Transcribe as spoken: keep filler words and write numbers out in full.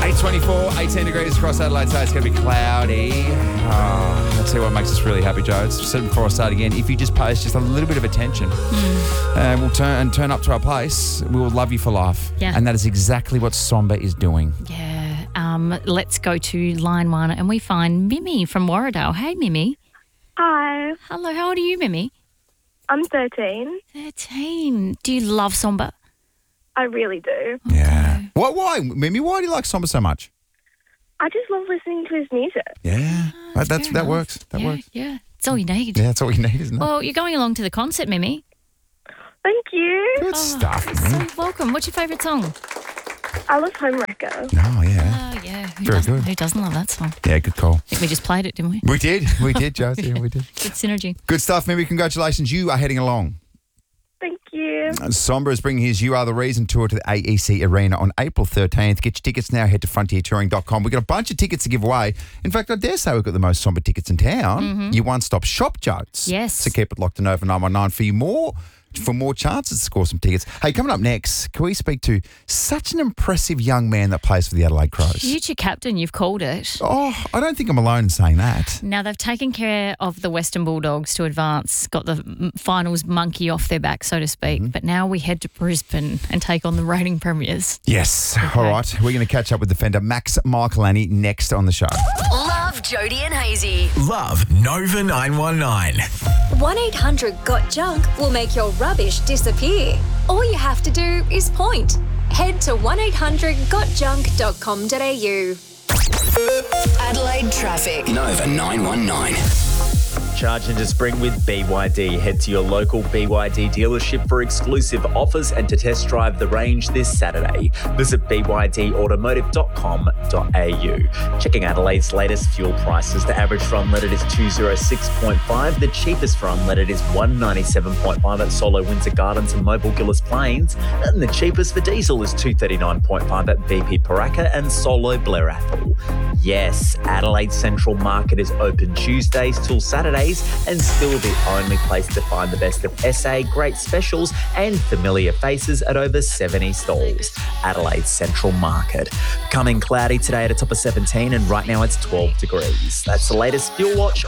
eight twenty-four, eighteen degrees across Adelaide today. It's going to be cloudy. Oh, I'll tell you what makes us really happy, Joe. It's just before I start again. If you just pay us just a little bit of attention mm. and we'll turn and turn up to our place, we will love you for life. Yeah. And that is exactly what Somber is doing. Yeah. Um, let's go to line one and we find Mimi from Warradale. Hey, Mimi. Hi, Hello. How old are you, Mimi? I'm thirteen. thirteen. Do you love Somber? I really do. Yeah. Why, why, Mimi? Why do you like Somber so much? I just love listening to his music. Yeah. that, that's, fair that enough. works. That yeah, works. Yeah. It's all you need. Yeah, that's all you need, isn't it? Well, you're going along to the concert, Mimi. Thank you. Good Oh, stuff, So Mimi. welcome. What's your favourite song? I love Homewrecker. Oh, yeah. Oh, yeah. Who Very doesn't, good. Who doesn't love that song? Yeah, good call. I think we just played it, didn't we? We did. We did, Joe. Yeah, we did. Good synergy. Good stuff, Mimi. Congratulations. You are heading along. Thank you. And Somber is bringing his You Are The Reason tour to the A E C Arena on April thirteenth. Get your tickets now. Head to frontier touring dot com. We've got a bunch of tickets to give away. In fact, I dare say we've got the most Somber tickets in town. Mm-hmm. Your one-stop shop, Jodes. Yes. So keep it locked in over nine one nine for you more. For more chances to score some tickets. Hey, coming up next, can we speak to such an impressive young man that plays for the Adelaide Crows? Future captain, you've called it. Oh, I don't think I'm alone in saying that. Now, they've taken care of the Western Bulldogs to advance, got the m- finals monkey off their back, so to speak. Mm-hmm. But now we head to Brisbane and take on the reigning premiers. Yes. All right. We're going to catch up with defender Max Michaelani next on the show. Love Jody and Hazy. Love Nova nine one nine. one eight hundred got junk will make your rubbish disappear. All you have to do is point. Head to one eight hundred got junk dot com dot a u. Adelaide traffic. Nova nine one nine. Charge into spring with B Y D. Head to your local B Y D dealership for exclusive offers and to test drive the range this Saturday. Visit b y d automotive dot com dot a u. Checking Adelaide's latest fuel prices. The average for unleaded is two oh six point five. The cheapest for unleaded is one ninety-seven point five at Solo Windsor Gardens and Mobile Gillis Plains. And the cheapest for diesel is two thirty-nine point five at B P Paraka and Solo Blair Athol. Yes, Adelaide Central Market is open Tuesdays till Saturdays and still the only place to find the best of S A, great specials and familiar faces at over seventy stalls. Adelaide Central Market. Coming cloudy today at a top of seventeen and right now it's twelve degrees. That's the latest Fuel Watch